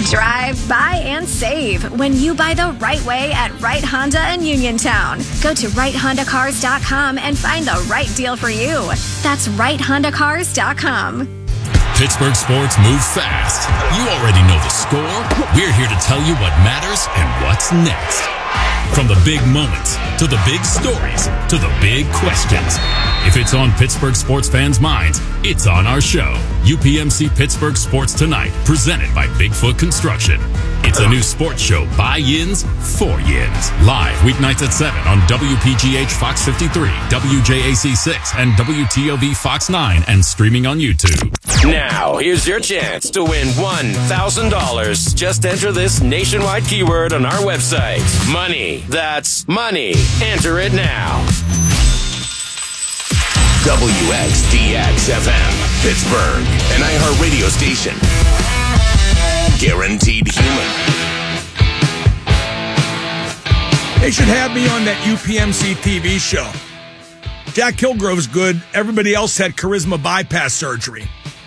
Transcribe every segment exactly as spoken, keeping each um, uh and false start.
Drive, buy, and save when you buy the right way at Wright Honda in Uniontown. Go to Wright Honda Cars dot com and find the right deal for you. That's Wright Honda Cars dot com. Pittsburgh sports move fast. You already know the score. We're here to tell you what matters and what's next. From the big moments, to the big stories, to the big questions. If it's on Pittsburgh sports fans' minds, it's on our show. U P M C Pittsburgh Sports Tonight, presented by Bigfoot Construction. It's a new sports show by Yins, for Yins. Live weeknights at seven on W P G H Fox fifty-three, W J A C six, and W T O V Fox nine, and streaming on YouTube. Now, here's your chance to win one thousand dollars. Just enter this nationwide keyword on our website. Money. That's money. Enter it now. W X D X F M, Pittsburgh, an iHeart radio station. Guaranteed human. They should have me on that U P M C T V show. Jack Kilgrove's good. Everybody else had charisma bypass surgery.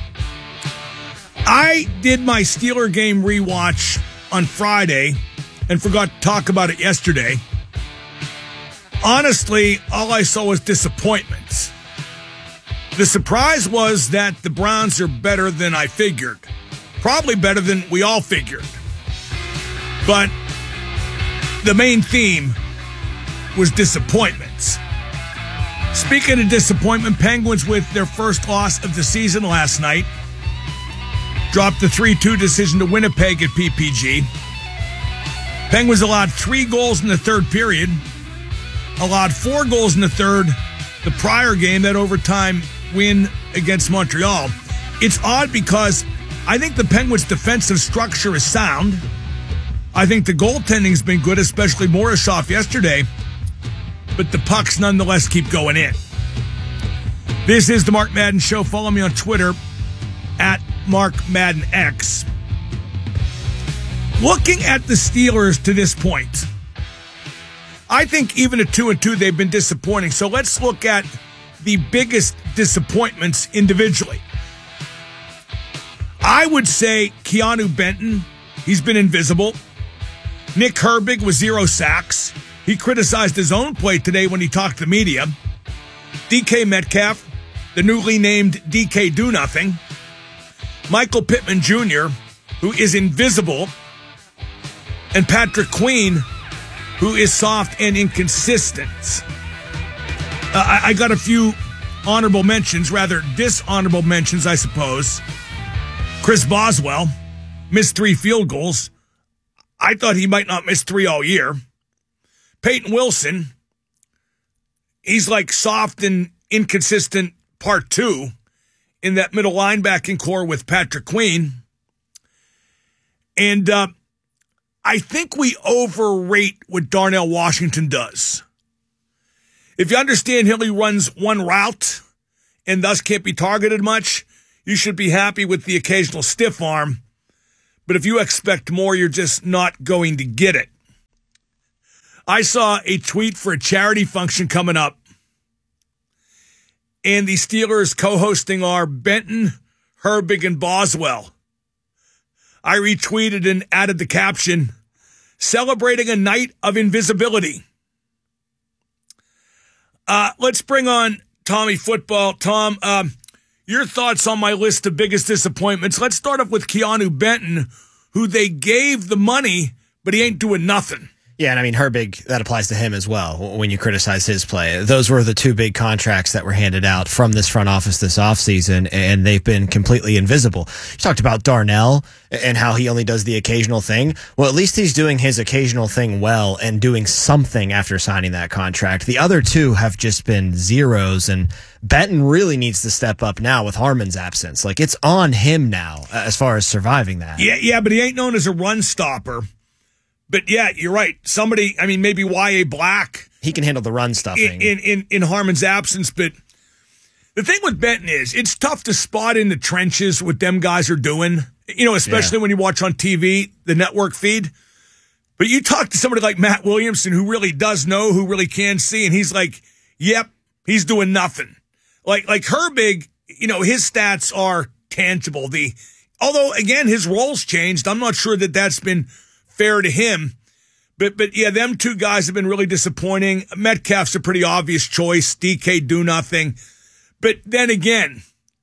I did my Steeler game rewatch on Friday and forgot to talk about it yesterday. Honestly, all I saw was disappointments. The surprise was that the Browns are better than I figured. Probably better than we all figured. But the main theme was disappointments. Speaking of disappointment, Penguins with their first loss of the season last night dropped the three two decision to Winnipeg at P P G. Penguins allowed three goals in the third period, allowed four goals in the third, the prior game, that overtime win against Montreal. It's odd because I think the Penguins' defensive structure is sound. I think the goaltending's been good, especially Morozov yesterday, but the pucks nonetheless keep going in. This is the Mark Madden Show. Follow me on Twitter at Mark Madden X. Looking at the Steelers to this point, I think even at two and two they've been disappointing. So let's look at the biggest disappointments individually. I would say Keanu Benton, he's been invisible. Nick Herbig with zero sacks. He criticized his own play today when he talked to the media. D K Metcalf, the newly named D K Do Nothing. Michael Pittman Junior, who is invisible. And Patrick Queen, who is soft and inconsistent. Uh, I, I got a few honorable mentions, rather dishonorable mentions, I suppose. Chris Boswell missed three field goals. I thought he might not miss three all year. Peyton Wilson, he's like soft and inconsistent part two in that middle linebacking core with Patrick Queen. And uh, I think we overrate what Darnell Washington does. If you understand he only runs one route and thus can't be targeted much, you should be happy with the occasional stiff arm. But if you expect more, you're just not going to get it. I saw a tweet for a charity function coming up, and the Steelers co-hosting are Benton, Herbig, and Boswell. I retweeted and added the caption, "Celebrating a night of invisibility." Uh, let's bring on Tommy Football. Tom, um, your thoughts on my list of biggest disappointments. Let's start off with Keanu Benton, who they gave the money, but he ain't doing nothing. Yeah, and I mean, Herbig, that applies to him as well when you criticize his play. Those were the two big contracts that were handed out from this front office this offseason, and they've been completely invisible. You talked about Darnell and how he only does the occasional thing. Well, at least he's doing his occasional thing well and doing something after signing that contract. The other two have just been zeros, and Benton really needs to step up now with Harmon's absence. Like, it's on him now as far as surviving that. Yeah, yeah, but he ain't known as a run stopper. But yeah, you're right. Somebody, I mean, maybe Y A Black. He can handle the run stuffing. In, in, in Harmon's absence. But the thing with Benton is, it's tough to spot in the trenches what them guys are doing. You know, especially yeah. when you watch on T V, the network feed. But you talk to somebody like Matt Williamson, who really does know, who really can see, and he's like, yep, he's doing nothing. Like, like Herbig, you know, his stats are tangible. The Although, again, his role's changed. I'm not sure that that's been fair to him. But, but yeah, them two guys have been really disappointing. Metcalf's a pretty obvious choice. D K do nothing. But then again,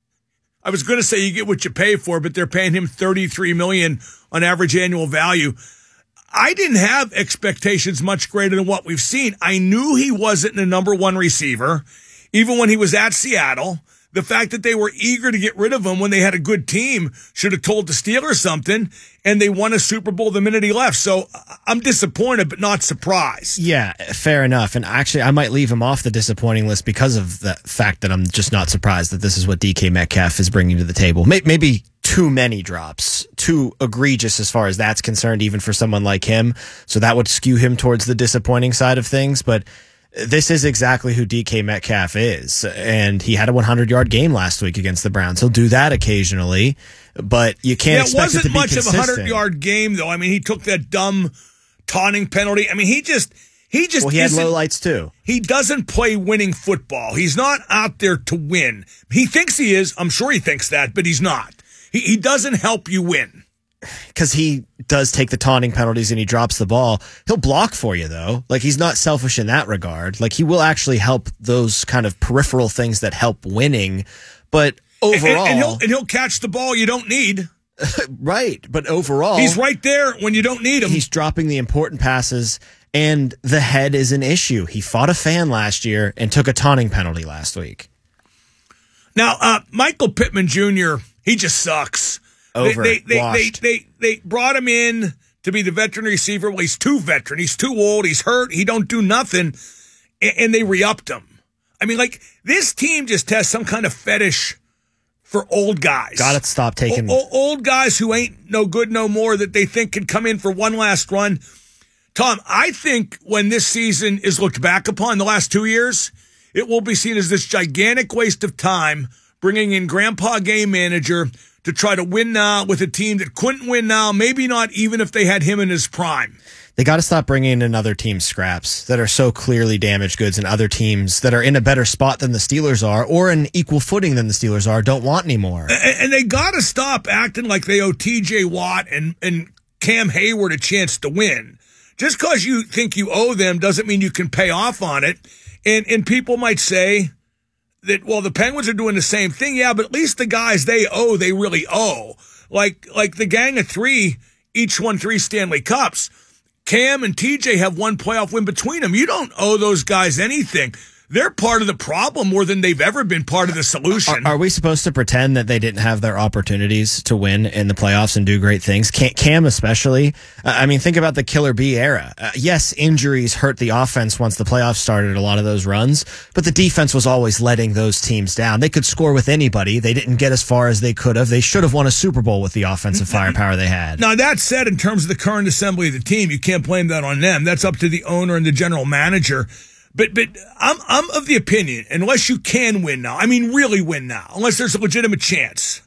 I was going to say you get what you pay for, but they're paying him thirty-three million dollars on average annual value. I didn't have expectations much greater than what we've seen. I knew he wasn't the number one receiver, even when he was at Seattle. The fact that they were eager to get rid of him when they had a good team should have told the Steelers something, and they won a Super Bowl the minute he left. So I'm disappointed, but not surprised. Yeah, fair enough. And actually, I might leave him off the disappointing list because of the fact that I'm just not surprised that this is what D K Metcalf is bringing to the table. Maybe too many drops, too egregious as far as that's concerned, even for someone like him. So that would skew him towards the disappointing side of things. But this is exactly who D K Metcalf is. And he had a hundred-yard game last week against the Browns. He'll do that occasionally, but you can't yeah, expect it to be consistent. It wasn't much of a hundred-yard game, though. I mean, he took that dumb taunting penalty. I mean, he just... He just well, he had low lights, too. He doesn't play winning football. He's not out there to win. He thinks he is. I'm sure he thinks that, but he's not. He, he doesn't help you win. Because he does take the taunting penalties and he drops the ball. He'll block for you, though. Like, he's not selfish in that regard. Like, he will actually help those kind of peripheral things that help winning. But overall... And, and, he'll, and he'll catch the ball you don't need. Right. But overall... He's right there when you don't need him. He's dropping the important passes, and the head is an issue. He fought a fan last year and took a taunting penalty last week. Now, uh, Michael Pittman Junior, he just sucks. Over, they, they, washed. They, they, they, they brought him in to be the veteran receiver. Well, he's too veteran. He's too old. He's hurt. He don't do nothing. And, and they re-upped him. I mean, like, this team just has some kind of fetish for old guys. Got to stop taking... O- old guys who ain't no good no more that they think can come in for one last run. Tom, I think when this season is looked back upon, the last two years, it will be seen as this gigantic waste of time bringing in Grandpa Game Manager to try to win now with a team that couldn't win now, maybe not even if they had him in his prime. They got to stop bringing in other teams' scraps that are so clearly damaged goods, and other teams that are in a better spot than the Steelers are or an equal footing than the Steelers are don't want anymore. And, and they got to stop acting like they owe T J Watt and, and Cam Hayward a chance to win. Just because you think you owe them doesn't mean you can pay off on it. And, and people might say that, well, the Penguins are doing the same thing. Yeah, but at least the guys they owe, they really owe. Like, like the gang of three each won three Stanley Cups. Cam and T J have one playoff win between them. You don't owe those guys anything. They're part of the problem more than they've ever been part of the solution. Are, are we supposed to pretend that they didn't have their opportunities to win in the playoffs and do great things? Cam especially. Uh, I mean, think about the Killer B era. Uh, yes, injuries hurt the offense once the playoffs started, a lot of those runs, but the defense was always letting those teams down. They could score with anybody. They didn't get as far as they could have. They should have won a Super Bowl with the offensive firepower they had. Now, that said, in terms of the current assembly of the team, you can't blame that on them. That's up to the owner and the general manager. But but I'm I'm of the opinion, unless you can win now, I mean really win now, unless there's a legitimate chance,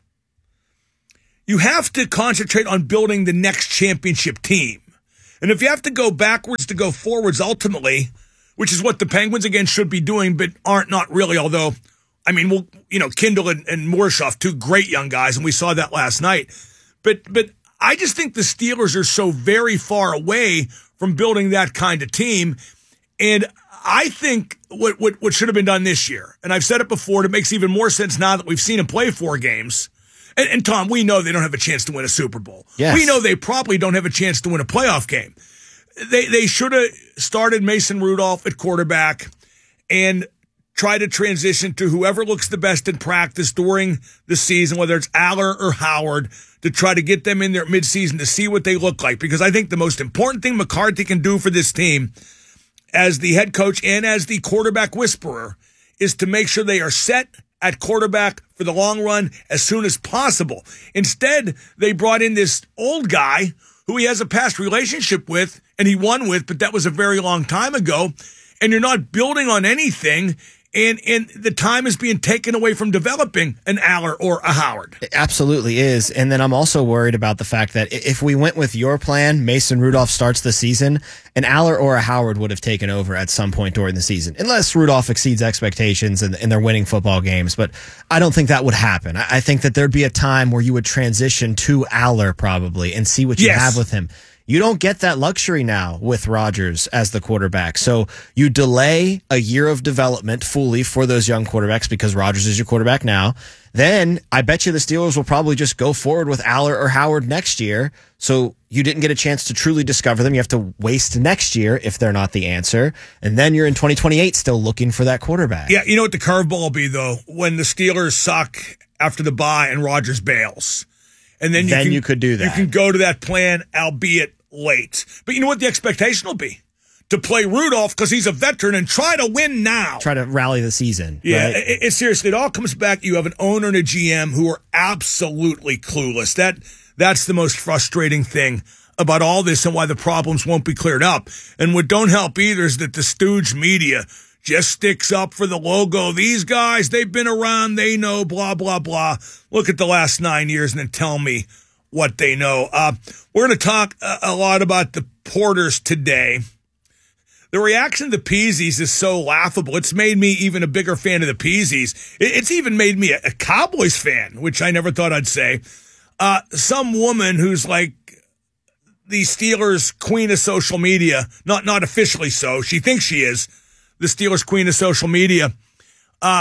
you have to concentrate on building the next championship team. And if you have to go backwards to go forwards ultimately, which is what the Penguins, again, should be doing, but aren't not really, although, I mean, well, you know, Kindle and, and Morshoff, two great young guys, and we saw that last night. But but I just think the Steelers are so very far away from building that kind of team. And I think what, what what should have been done this year, and I've said it before, it makes even more sense now that we've seen him play four games. And, and Tom, we know they don't have a chance to win a Super Bowl. Yes. We know they probably don't have a chance to win a playoff game. They they should have started Mason Rudolph at quarterback and try to transition to whoever looks the best in practice during the season, whether it's Aller or Howard, to try to get them in there midseason to see what they look like. Because I think the most important thing McCarthy can do for this team as the head coach and as the quarterback whisperer is to make sure they are set at quarterback for the long run as soon as possible. Instead, they brought in this old guy who he has a past relationship with and he won with, but that was a very long time ago. And you're not building on anything. And and the time is being taken away from developing an Aller or a Howard. It absolutely is. And then I'm also worried about the fact that if we went with your plan, Mason Rudolph starts the season, an Aller or a Howard would have taken over at some point during the season, unless Rudolph exceeds expectations and, and they're winning football games. But I don't think that would happen. I, I think that there'd be a time where you would transition to Aller probably and see what you Yes. have with him. You don't get that luxury now with Rodgers as the quarterback. So you delay a year of development fully for those young quarterbacks because Rodgers is your quarterback now. Then I bet you the Steelers will probably just go forward with Aller or Howard next year. So you didn't get a chance to truly discover them. You have to waste next year if they're not the answer. And then you're in twenty twenty-eight still looking for that quarterback. Yeah, you know what the curveball will be, though? When the Steelers suck after the bye and Rodgers bails. And then you, Then can, you could do that. You can go to that plan, albeit late. But you know what the expectation will be? To play Rudolph because he's a veteran and try to win now. Try to rally the season. Yeah, right? it, it, seriously, it all comes back. You have an owner and a G M who are absolutely clueless. That That's the most frustrating thing about all this and why the problems won't be cleared up. And what don't help either is that the stooge media just sticks up for the logo. These guys, they've been around, they know, blah, blah, blah. Look at the last nine years and then tell me what they know. Uh, we're going to talk a, a lot about the Porters today. The reaction to the Peasies is so laughable. It's made me even a bigger fan of the Peasies. It, it's even made me a, a Cowboys fan, which I never thought I'd say. Uh, some woman who's like the Steelers' queen of social media, not not officially so, she thinks she is the Steelers' queen of social media. Uh,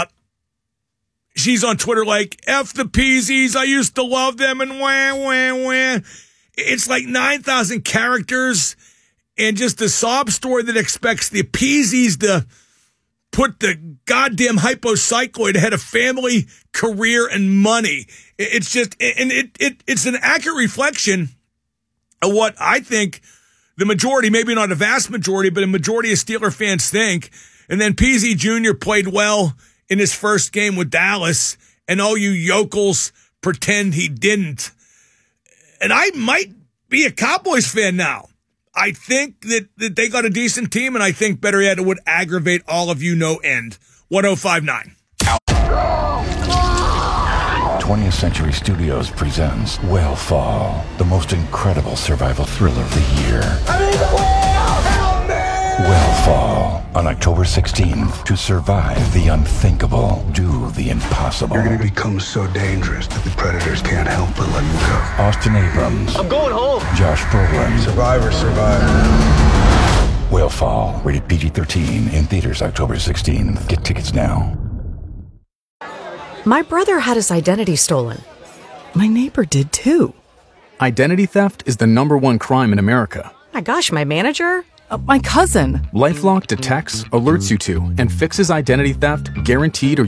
she's on Twitter like, F the Peasies, I used to love them, and wah, wah, wah. It's like nine thousand characters and just a sob story that expects the Peasies to put the goddamn hypocycloid ahead of family, career, and money. It's just, and it, it it's an accurate reflection of what I think the majority, maybe not a vast majority, but a majority of Steeler fans think. And then Peasy Junior played well in his first game with Dallas, and all you yokels pretend he didn't. And I might be a Cowboys fan now. I think that, that they got a decent team, and I think better yet, it would aggravate all of you no end. one oh five point nine. twentieth Century Studios presents Whale Fall, the most incredible survival thriller of the year. I need the whale! Help me! Whale Fall, on October sixteenth. To survive the unthinkable, do the impossible. You're going to become so dangerous that the predators can't help but let you go. Austin Abrams. I'm going home. Josh Brolin. Survivor, survivor. Whale Fall, rated P G thirteen, in theaters October sixteenth. Get tickets now. My brother had his identity stolen. My neighbor did too. Identity theft is the number one crime in America. My gosh, my manager? Uh, my cousin. LifeLock detects, alerts you to, and fixes identity theft guaranteed or